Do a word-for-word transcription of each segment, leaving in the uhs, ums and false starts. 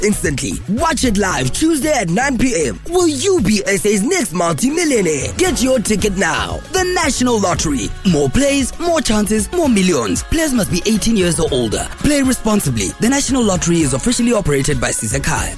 instantly. Watch it live Tuesday at nine p.m. Will you be S A's next multi-millionaire? Get your ticket now. The National Lottery. More plays, more chances, more millions. Players must be eighteen years or older. Play responsibly. The National Lottery is officially operated by Sisekhaya.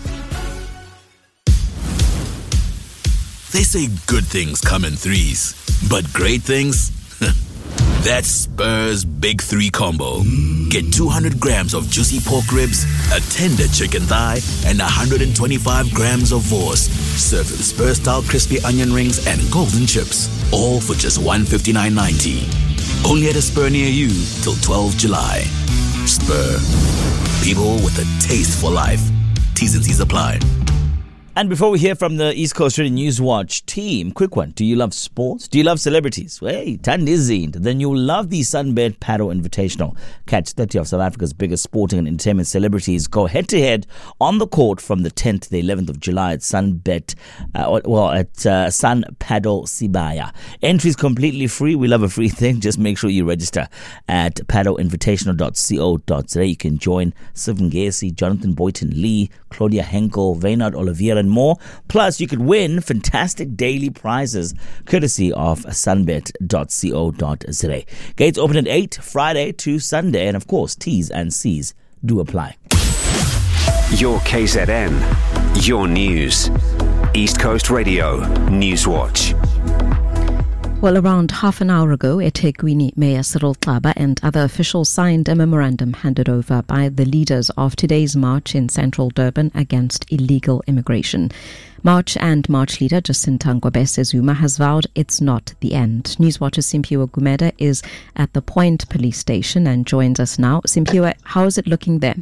They say good things come in threes, but great things? That's Spur's Big Three Combo. Get two hundred grams of juicy pork ribs, a tender chicken thigh, and one hundred twenty-five grams of vorst. Served with Spur-style crispy onion rings and golden chips. All for just one hundred fifty-nine ninety. Only at a Spur near you till twelfth of July. Spur. People with a taste for life. T's and C's apply. And before we hear from the East Coast Radio News Watch team, quick one. Do you love sports? Do you love celebrities? Hey, Tandizine. Then you'll love the Sunbet Paddle Invitational. Catch thirty of South Africa's biggest sporting and entertainment celebrities go head-to-head on the court from the tenth to the eleventh of July at Sunbet, uh, well, at uh, Sun Paddle Sibaya. Entry is completely free. We love a free thing. Just make sure you register at paddle invitational dot co dot za. You can join Sivin Ngesi, Jonathan Boyton Lee, Claudia Henkel, Reynard Oliveira, and more. Plus, you could win fantastic daily prizes courtesy of sunbet dot co dot za. Gates open at eight, Friday to Sunday, and of course, T's and C's do apply. Your K Z N, your news. East Coast Radio News Watch. Well, around half an hour ago, eThekwini Mayor Cyril Xaba and other officials signed a memorandum handed over by the leaders of today's march in central Durban against illegal immigration. March and March leader Jacinta Ngobese Zuma has vowed it's not the end. Newswatcher Simpiwe Gumede is at the Point police station and joins us now. Simpiwe, how is it looking there?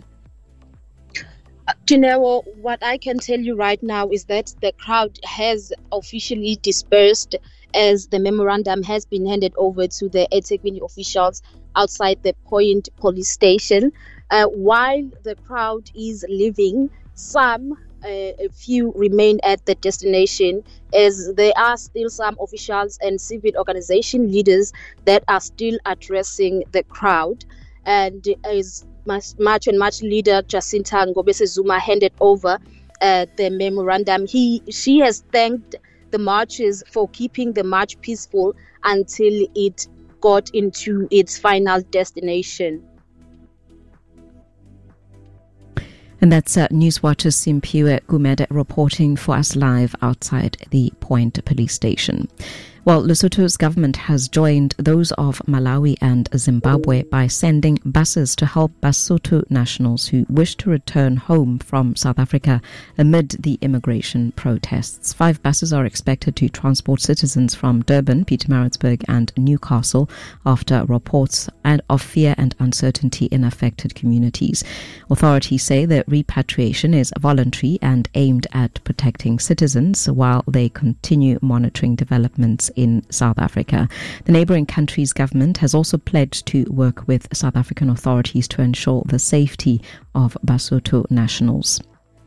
Janelle, what I can tell you right now is that the crowd has officially dispersed as the memorandum has been handed over to the eThekwini officials outside the Point police station. Uh, while the crowd is leaving, some, uh, a few remain at the destination, as there are still some officials and civil organization leaders that are still addressing the crowd. And as March and March leader Jacinta Ngobese Zuma handed over uh, the memorandum, he she has thanked the marchers for keeping the march peaceful until it got into its final destination. And that's uh, Newswatcher Simpiwe Gumede reporting for us live outside the Point police station. Well, Lesotho's government has joined those of Malawi and Zimbabwe by sending buses to help Basotho nationals who wish to return home from South Africa amid the immigration protests. Five buses are expected to transport citizens from Durban, Pietermaritzburg and Newcastle after reports of fear and uncertainty in affected communities. Authorities say the repatriation is voluntary and aimed at protecting citizens while they continue monitoring developments in South Africa. The neighbouring country's government has also pledged to work with South African authorities to ensure the safety of Basotho nationals.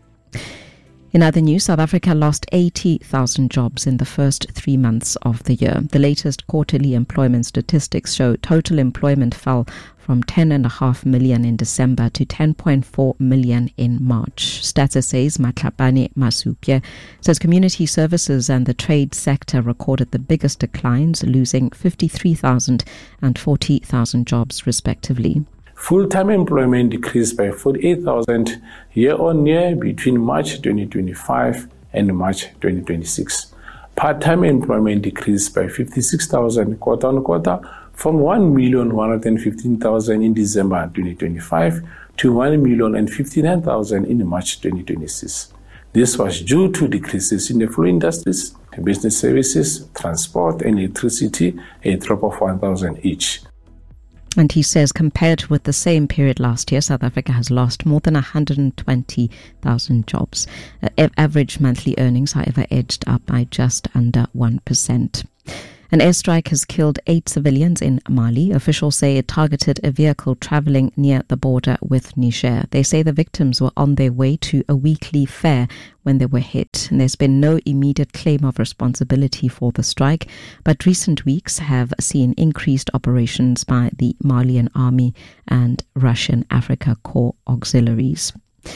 In other news, South Africa lost eighty thousand jobs in the first three months of the year. The latest quarterly employment statistics show total employment fell from ten point five million in December to ten point four million in March. Stats S A's Matlapane Masupye says community services and the trade sector recorded the biggest declines, losing fifty-three thousand and forty thousand jobs respectively. Full-time employment decreased by forty-eight thousand year-on-year between March twenty twenty-five and March twenty twenty-six. Part-time employment decreased by fifty-six thousand quarter-on-quarter from one million one hundred fifteen thousand in December twenty twenty-five to one million fifty-nine thousand in March twenty twenty-six. This was due to decreases in the following industries: business services, transport, and electricity, a drop of one thousand each. And he says compared with the same period last year, South Africa has lost more than one hundred twenty thousand jobs. Uh, average monthly earnings, however, edged up by just under one percent. An airstrike has killed eight civilians in Mali. Officials say it targeted a vehicle travelling near the border with Niger. They say the victims were on their way to a weekly fair when they were hit. And there's been no immediate claim of responsibility for the strike, but recent weeks have seen increased operations by the Malian army and Russian Africa Corps auxiliaries.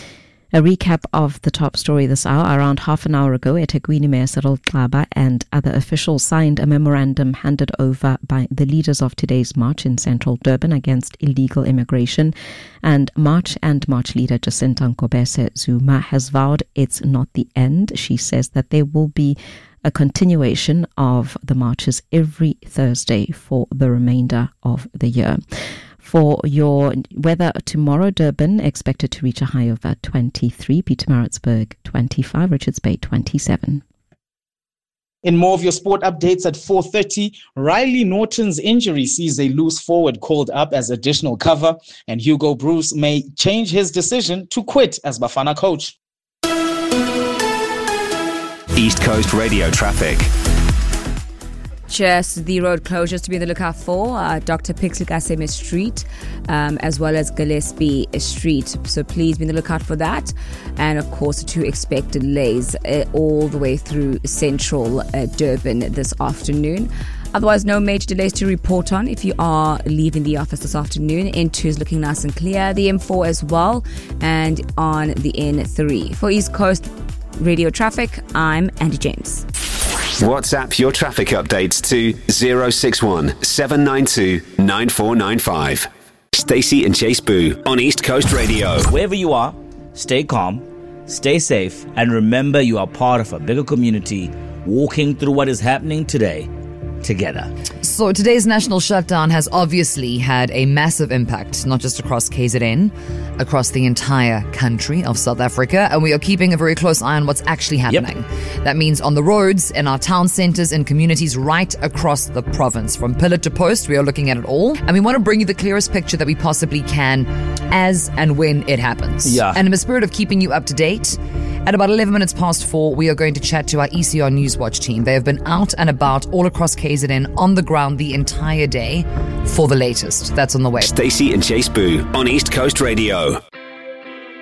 A recap of the top story this hour. Around half an hour ago, eThekwini Mayor Cyril Xaba and other officials signed a memorandum handed over by the leaders of today's march in central Durban against illegal immigration. And March and March leader Jacinta Nkobese Zuma has vowed it's not the end. She says that there will be a continuation of the marches every Thursday for the remainder of the year. For your weather tomorrow, Durban expected to reach a high of twenty-three, Pietermaritzburg twenty-five, Richards Bay twenty-seven. In more of your sport updates at four thirty, Riley Norton's injury sees a loose forward called up as additional cover, and Hugo Bruce may change his decision to quit as Bafana coach. East Coast Radio traffic. Just the road closures to be on the lookout for, uh, Doctor Pixel Street, um, as well as Gillespie Street. So please be on the lookout for that. And of course, to expect delays uh, all the way through central uh, Durban this afternoon. Otherwise, no major delays to report on if you are leaving the office this afternoon. N two is looking nice and clear. The M four as well. And on the N three. For East Coast Radio traffic, I'm Andy James. WhatsApp your traffic updates to zero six one seven nine two nine four nine five. Stacey and Chase Boo on East Coast Radio. Wherever you are, stay calm, stay safe, and remember you are part of a bigger community walking through what is happening today together. So today's national shutdown has obviously had a massive impact, not just across K Z N, across the entire country of South Africa, and we are keeping a very close eye on what's actually happening. Yep. That means on the roads, in our town centres and communities right across the province. From pillar to post, we are looking at it all, and we want to bring you the clearest picture that we possibly can as and when it happens. Yeah. And in the spirit of keeping you up to date, at about eleven minutes past four, we are going to chat to our E C R Newswatch team. They have been out and about all across K Z N on the ground the entire day for the latest. That's on the way. Stacey and Chase Boo on East Coast Radio.